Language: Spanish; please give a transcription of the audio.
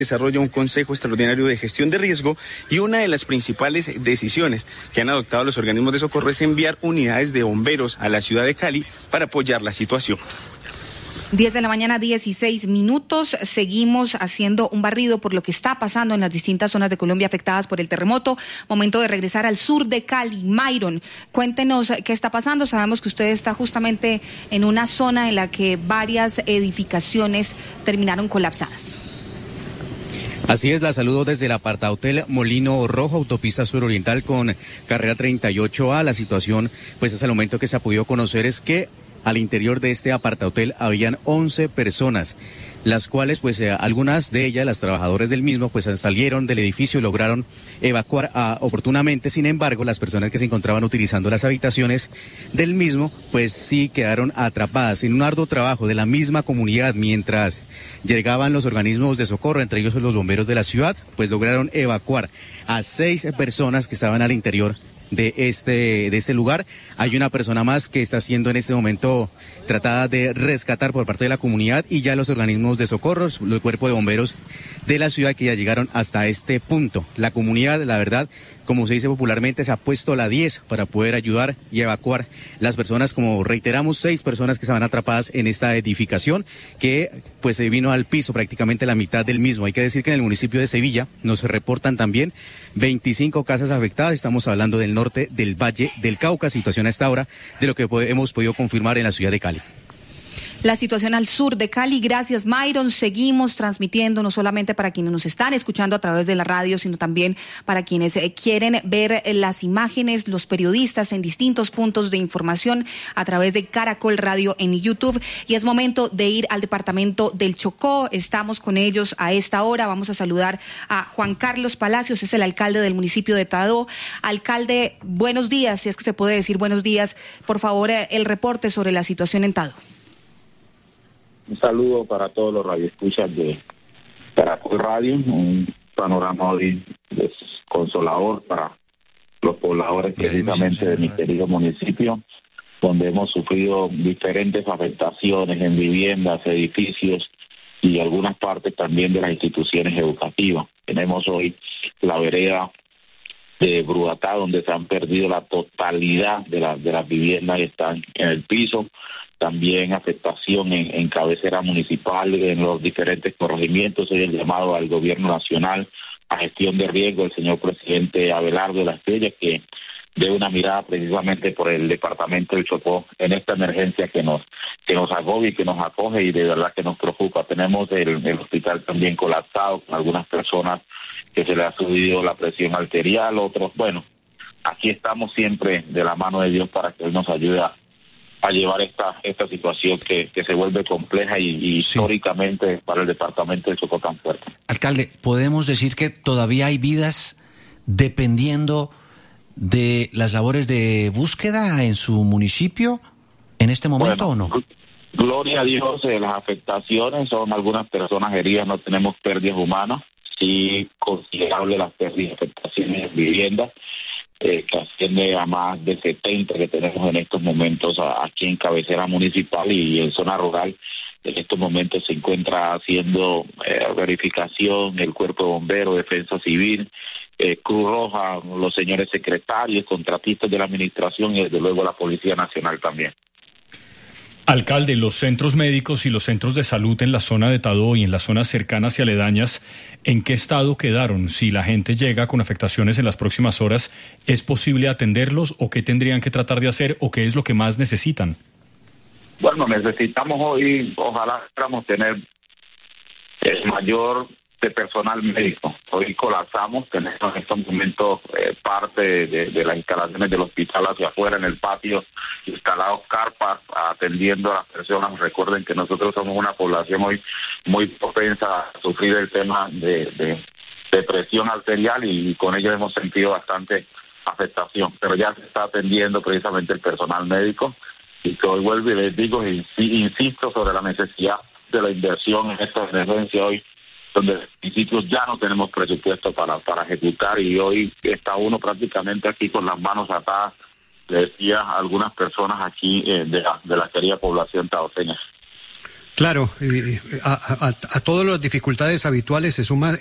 desarrolla un Consejo Extraordinario de Gestión de Riesgo y una de las principales decisiones que han adoptado los organismos de socorro es enviar unidades de bomberos a la ciudad de Cali para apoyar la situación. 10 de la mañana, 16 minutos. Seguimos haciendo un barrido por lo que está pasando en las distintas zonas de Colombia afectadas por el terremoto. Momento de regresar al sur de Cali. Myron, cuéntenos qué está pasando. Sabemos que usted está justamente en una zona en la que varias edificaciones terminaron colapsadas. Así es, la saludo desde el apartahotel Molino Rojo, autopista suroriental con carrera 38A. La situación, pues hasta el momento que se ha podido conocer es que al interior de este apartahotel habían 11 personas, las cuales, pues algunas de ellas, las trabajadoras del mismo, pues salieron del edificio y lograron evacuar oportunamente. Sin embargo, las personas que se encontraban utilizando las habitaciones del mismo, pues sí quedaron atrapadas en un arduo trabajo de la misma comunidad. Mientras llegaban los organismos de socorro, entre ellos los bomberos de la ciudad, pues lograron evacuar a 6 personas que estaban al interior de este lugar. Hay una persona más que está siendo en este momento tratada de rescatar por parte de la comunidad, y ya los organismos de socorro, el cuerpo de bomberos de la ciudad, que ya llegaron hasta este punto. La comunidad, la verdad, como se dice popularmente, se ha puesto a la 10 para poder ayudar y evacuar las personas. Como reiteramos, 6 personas que estaban atrapadas en esta edificación, que pues se vino al piso prácticamente la mitad del mismo. Hay que decir que en el municipio de Sevilla nos reportan también 25 casas afectadas. Estamos hablando del norte del Valle del Cauca. Situación a esta hora de lo que hemos podido confirmar en la ciudad de Cali. La situación al sur de Cali. Gracias, Myron. Seguimos transmitiendo no solamente para quienes nos están escuchando a través de la radio, sino también para quienes quieren ver las imágenes, los periodistas en distintos puntos de información a través de Caracol Radio en YouTube. Y es momento de ir al departamento del Chocó. Estamos con ellos a esta hora. Vamos a saludar a Juan Carlos Palacios, es el alcalde del municipio de Tadó. Alcalde, buenos días, si es que se puede decir buenos días. Por favor, el reporte sobre la situación en Tadó. Un saludo para todos los radioescuchas de Caracol Radio, un panorama hoy desconsolador para los pobladores precisamente de mi querido municipio, donde hemos sufrido diferentes afectaciones en viviendas, edificios y algunas partes también de las instituciones educativas. Tenemos hoy la vereda de Brugatá, donde se han perdido la totalidad de las viviendas que están en el piso. También afectación en cabecera municipal, en los diferentes corregimientos. Hoy el llamado al gobierno nacional a gestión de riesgo, el señor presidente Abelardo de la Espriella, que dé una mirada precisamente por el departamento del Chocó en esta emergencia que nos agobia y que nos acoge, y de verdad que nos preocupa. Tenemos el hospital también colapsado, con algunas personas que se les ha subido la presión arterial, otros, bueno, aquí estamos siempre de la mano de Dios para que Él nos ayude a llevar esta situación que se vuelve compleja y históricamente para el departamento del Chocó tan fuerte. Alcalde, ¿podemos decir que todavía hay vidas dependiendo de las labores de búsqueda en su municipio en este momento, o no? Gloria a Dios, las afectaciones son algunas personas heridas, no tenemos pérdidas humanas, sí considerable las pérdidas, afectaciones en viviendas, que asciende a más de 70 que tenemos en estos momentos aquí en cabecera municipal y en zona rural. En estos momentos se encuentra haciendo verificación el Cuerpo de Bomberos, Defensa Civil, Cruz Roja, los señores secretarios, contratistas de la administración y desde luego la Policía Nacional también. Alcalde, los centros médicos y los centros de salud en la zona de Tadó y en las zonas cercanas y aledañas, ¿en qué estado quedaron? Si la gente llega con afectaciones en las próximas horas, ¿es posible atenderlos o qué tendrían que tratar de hacer o qué es lo que más necesitan? Bueno, necesitamos hoy, ojalá podamos tener el mayor de personal médico. Hoy colapsamos, tenemos en estos momentos parte de las instalaciones del hospital hacia afuera en el patio, instalados carpas atendiendo a las personas. Recuerden que nosotros somos una población hoy muy propensa a sufrir el tema de presión arterial y con ello hemos sentido bastante afectación, pero ya se está atendiendo precisamente el personal médico y que hoy vuelvo y les digo y insisto sobre la necesidad de la inversión en esta emergencia hoy, donde los municipios ya no tenemos presupuesto para ejecutar y hoy está uno prácticamente aquí con las manos atadas, le decía a algunas personas aquí de la querida población taoseña. Claro, a todas las dificultades habituales se suma